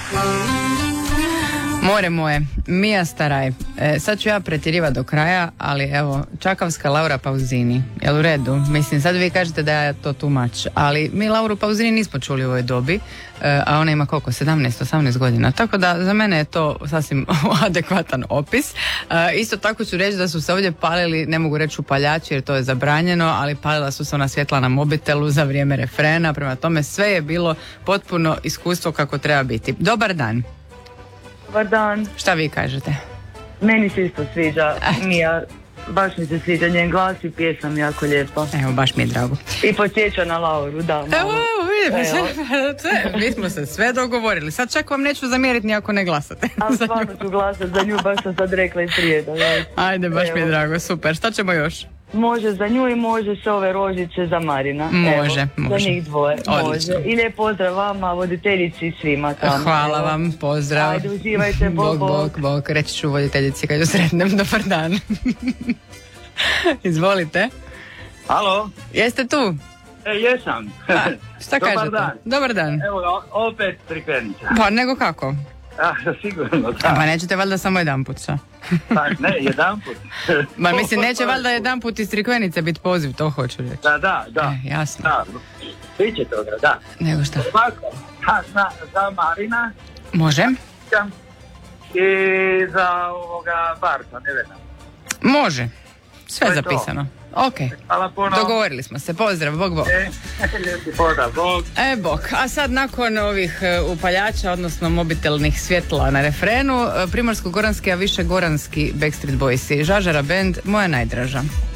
More moje, Mija Staraj. Sad ću ja pretjerivati do kraja, ali evo, čakavska Laura Pausini. Jel u redu? Mislim, sad vi kažete da je to too much, ali mi Lauru Pausini nismo čuli u ovoj dobi, a ona ima koliko? 17-18 godina. Tako da za mene je to sasvim adekvatan opis. Isto tako ću reći da su se ovdje palili, ne mogu reći upaljači jer to je zabranjeno, ali palila su se ona svjetla na mobitelu za vrijeme refrena, prema tome sve je bilo potpuno iskustvo kako treba biti. Dobar dan. Dobar dan. Šta vi kažete? Meni se isto sviđa Mija, baš mi se sviđa njen glas i pjesam jako lijepa. Evo, baš mi je drago. I podsjeća na Lauru, da. Evo, mi smo se sve dogovorili. Sad čak vam neću zamjeriti ni ako ne glasate. Ali stvarno ću glasati za nju, baš sam sad rekla i prije. Da. Ajde, baš mi je drago, super. Šta ćemo još? Može za nju i može se ove rožice za Marina. Može, evo, može. Za njih dvoje. Odlično. Može. I lijep pozdrav vama, voditeljici i svima tamo. Hvala vam, pozdrav. Ajde, uživajte, bok. Reći ću voditeljici kad ju sretnem, dobar dan. Izvolite. Halo? Jeste tu? Jesam. Šta kažete? Dan. Dobar dan. Evo, opet Crikvenica. Pa nego kako? Sigurno, da. Pa nećete valjda samo jedan put, šta? Pa ne, jedan put. Ma mislim, neće valjda jedan put iz Crikvenice biti poziv, to hoću reći. Da. Jasno. Da, biće toga, da. Nego šta? Ovako, za Marina. Može. I za ovoga Barca, ne vedam. Može. Sve To je zapisano. Ok. Hvala puno. Dogovorili smo se. Pozdrav, bog. Lijepi pozdrav, bog. Bog. A sad nakon ovih upaljača, odnosno mobitelnih svjetla na refrenu, primorsko-goranski, a više goranski Backstreet Boysi. Žažara band, moja najdraža.